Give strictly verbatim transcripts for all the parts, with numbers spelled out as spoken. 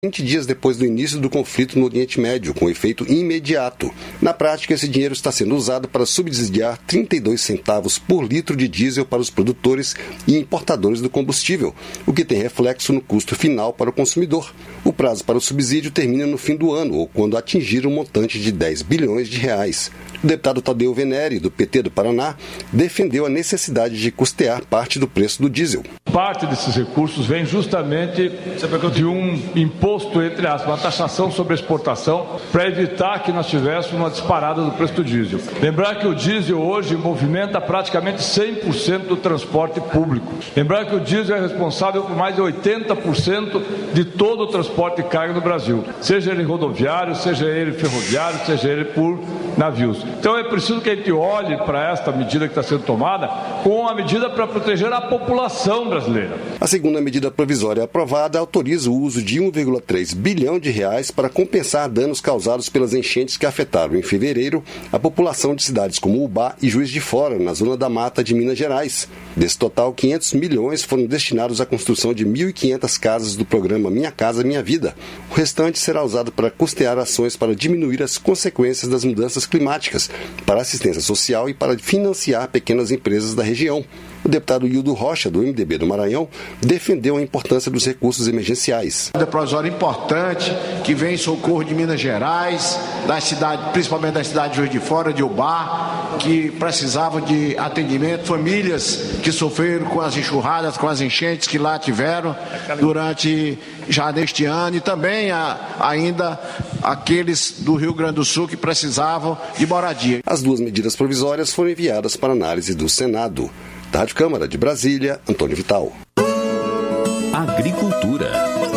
vinte dias depois do início do conflito no Oriente Médio, com efeito imediato. Na prática, esse dinheiro está sendo usado para subsidiar trinta e dois centavos por litro de diesel para os produtores e importadores do combustível, o que tem reflexo no custo final para o consumidor. O prazo para o subsídio termina no fim do ano, ou quando atingir um montante de dez bilhões de reais. O deputado Tadeu Venere, do P T do Paraná, defendeu a necessidade de custear parte do preço do diesel. Parte desses recursos vem justamente de um imposto, entre aspas, uma taxação sobre a exportação, para evitar que nós tivéssemos uma disparada do preço do diesel. Lembrar que o diesel hoje movimenta praticamente cem por cento do transporte público. Lembrar que o diesel é responsável por mais de oitenta por cento de todo o transporte de carga no Brasil, seja ele rodoviário, seja ele ferroviário, seja ele por navios. Então é preciso que a gente olhe para esta medida que está sendo tomada como uma medida para proteger a população brasileira. A segunda medida provisória aprovada autoriza o uso de um vírgula três bilhão de reais para compensar danos causados pelas enchentes que afetaram em fevereiro a população de cidades como Ubá e Juiz de Fora, na zona da Mata de Minas Gerais. Desse total, quinhentos milhões foram destinados à construção de mil e quinhentas casas do programa Minha Casa Minha Vida. O restante será usado para custear ações para diminuir as consequências das mudanças climáticas, para assistência social e para financiar pequenas empresas da região. O deputado Hildo Rocha, do M D B do Maranhão, defendeu a importância dos recursos emergenciais. É um provisório importante que vem em socorro de Minas Gerais, da cidade, principalmente da cidade de Juiz de Fora, de Ubá, que precisavam de atendimento, famílias que sofreram com as enxurradas, com as enchentes que lá tiveram durante já neste ano, e também a, ainda aqueles do Rio Grande do Sul que precisavam de moradia. As duas medidas provisórias foram enviadas para análise do Senado. Da Rádio Câmara de Brasília, Antônio Vital. Agricultura.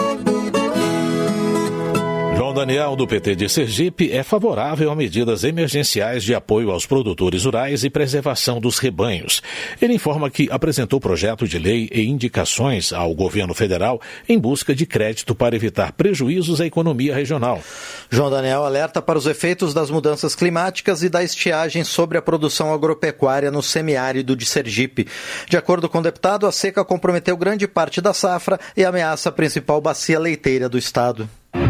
João Daniel, do P T de Sergipe, é favorável a medidas emergenciais de apoio aos produtores rurais e preservação dos rebanhos. Ele informa que apresentou projeto de lei e indicações ao governo federal em busca de crédito para evitar prejuízos à economia regional. João Daniel alerta para os efeitos das mudanças climáticas e da estiagem sobre a produção agropecuária no semiárido de Sergipe. De acordo com o deputado, a seca comprometeu grande parte da safra e ameaça a principal bacia leiteira do estado.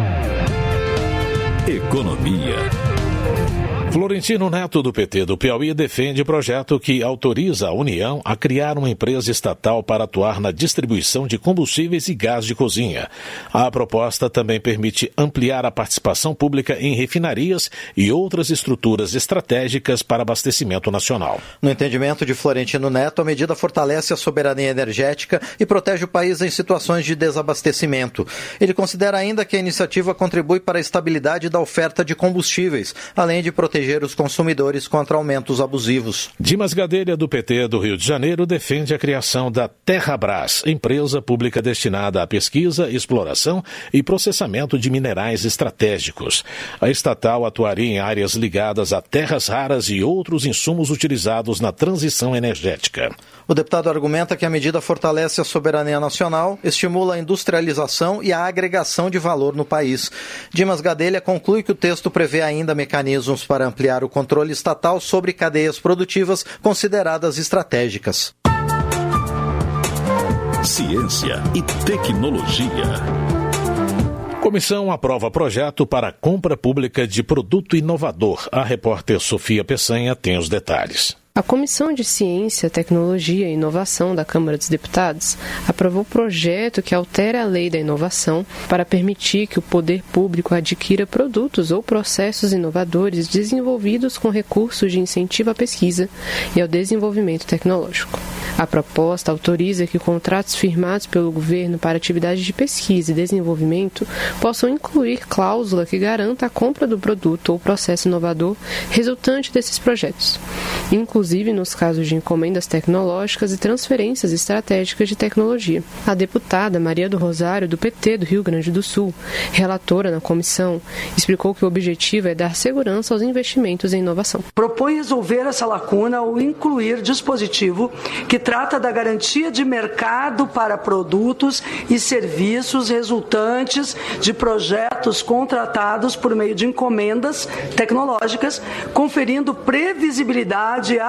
Economia. Florentino Neto, do P T do Piauí, defende projeto que autoriza a União a criar uma empresa estatal para atuar na distribuição de combustíveis e gás de cozinha. A proposta também permite ampliar a participação pública em refinarias e outras estruturas estratégicas para abastecimento nacional. No entendimento de Florentino Neto, a medida fortalece a soberania energética e protege o país em situações de desabastecimento. Ele considera ainda que a iniciativa contribui para a estabilidade da oferta de combustíveis, além de proteger os consumidores contra aumentos abusivos. Dimas Gadelha, do P T do Rio de Janeiro, defende a criação da Terrabras, empresa pública destinada à pesquisa, exploração e processamento de minerais estratégicos. A estatal atuaria em áreas ligadas a terras raras e outros insumos utilizados na transição energética. O deputado argumenta que a medida fortalece a soberania nacional, estimula a industrialização e a agregação de valor no país. Dimas Gadelha conclui que o texto prevê ainda mecanismos para ampliar o controle estatal sobre cadeias produtivas consideradas estratégicas. Ciência e tecnologia. Comissão aprova projeto para compra pública de produto inovador. A repórter Sofia Peçanha tem os detalhes. A Comissão de Ciência, Tecnologia e Inovação da Câmara dos Deputados aprovou o projeto que altera a Lei da Inovação para permitir que o poder público adquira produtos ou processos inovadores desenvolvidos com recursos de incentivo à pesquisa e ao desenvolvimento tecnológico. A proposta autoriza que contratos firmados pelo governo para atividades de pesquisa e desenvolvimento possam incluir cláusula que garanta a compra do produto ou processo inovador resultante desses projetos, inclusive nos casos de encomendas tecnológicas e transferências estratégicas de tecnologia. A deputada Maria do Rosário, do P T do Rio Grande do Sul, relatora na comissão, explicou que o objetivo é dar segurança aos investimentos em inovação. Propõe resolver essa lacuna ao incluir dispositivo que trata da garantia de mercado para produtos e serviços resultantes de projetos contratados por meio de encomendas tecnológicas, conferindo previsibilidade à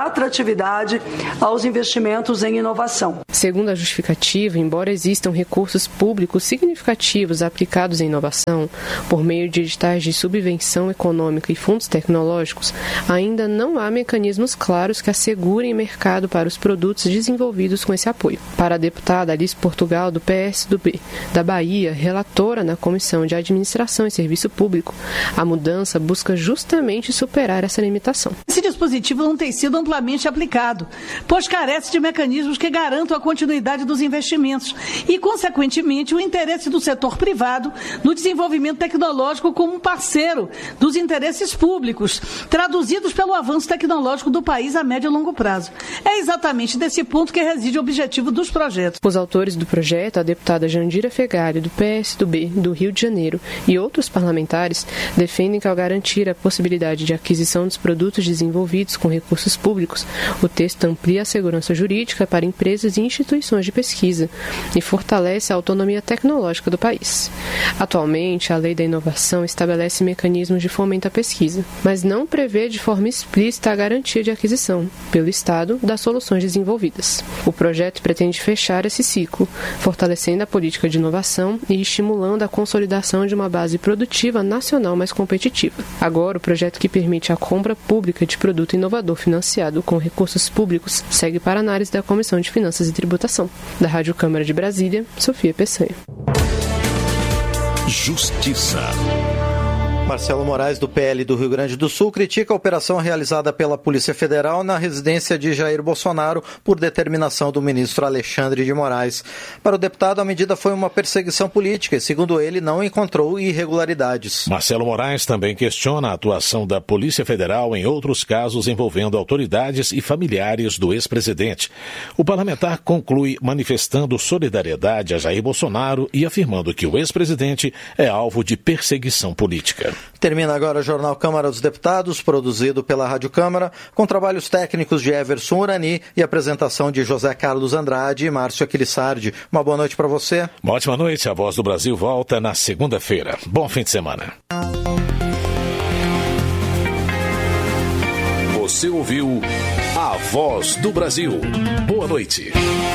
atratividade aos investimentos em inovação. Segundo a justificativa, embora existam recursos públicos significativos aplicados em inovação por meio de editais de subvenção econômica e fundos tecnológicos, ainda não há mecanismos claros que assegurem mercado para os produtos desenvolvidos com esse apoio. Para a deputada Alice Portugal, do P S do B da Bahia, relatora na Comissão de Administração e Serviço Público, a mudança busca justamente superar essa limitação. Esse dispositivo não tem sido amplamente aplicado, pois carece de mecanismos que garantam a continuidade dos investimentos e, consequentemente, o interesse do setor privado no desenvolvimento tecnológico como um parceiro dos interesses públicos, traduzidos pelo avanço tecnológico do país a médio e longo prazo. É exatamente desse ponto que reside o objetivo dos projetos. Os autores do projeto, a deputada Jandira Fegali, do P S do B do Rio de Janeiro, e outros parlamentares, defendem que, ao garantir a possibilidade de aquisição dos produtos desenvolvidos com recursos públicos, o texto amplia a segurança jurídica para empresas e instituições de pesquisa e fortalece a autonomia tecnológica do país. Atualmente, a Lei da Inovação estabelece mecanismos de fomento à pesquisa, mas não prevê de forma explícita a garantia de aquisição, pelo Estado, das soluções desenvolvidas. O projeto pretende fechar esse ciclo, fortalecendo a política de inovação e estimulando a consolidação de uma base produtiva nacional mais competitiva. Agora, o projeto que permite a compra pública de produto inovador financiado com recursos públicos segue para análise da Comissão de Finanças e Tributação. Da Rádio Câmara de Brasília, Sofia Peçanha. Justiça. Marcelo Moraes, do P L do Rio Grande do Sul, critica a operação realizada pela Polícia Federal na residência de Jair Bolsonaro por determinação do ministro Alexandre de Moraes. Para o deputado, a medida foi uma perseguição política e, segundo ele, não encontrou irregularidades. Marcelo Moraes também questiona a atuação da Polícia Federal em outros casos envolvendo autoridades e familiares do ex-presidente. O parlamentar conclui manifestando solidariedade a Jair Bolsonaro e afirmando que o ex-presidente é alvo de perseguição política. Termina agora o Jornal Câmara dos Deputados, produzido pela Rádio Câmara, com trabalhos técnicos de Everson Urani e apresentação de José Carlos Andrade e Márcio Aquilissardi. Uma boa noite para você. Uma ótima noite. A Voz do Brasil volta na segunda-feira. Bom fim de semana. Você ouviu A Voz do Brasil. Boa noite.